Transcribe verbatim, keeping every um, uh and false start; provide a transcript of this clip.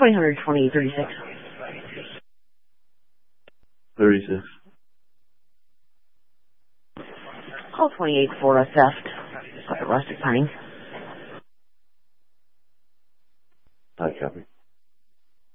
twenty hundred twenty thirty-six. thirty-six. Call twenty-eight for a theft. Got the rustic pine. I copy.